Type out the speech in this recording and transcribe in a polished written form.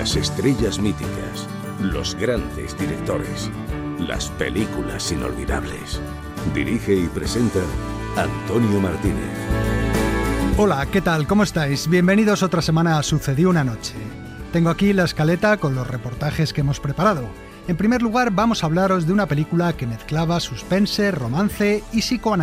Las estrellas míticas, los grandes directores, las películas inolvidables. Dirige y presenta Antonio Martínez. Hola, ¿qué tal? ¿Cómo estáis? Bienvenidos otra semana a Sucedió una noche. Tengo aquí la escaleta con los reportajes que hemos preparado. En primer lugar, vamos a hablaros de una película que mezclaba suspense, romance y psicoanálisis.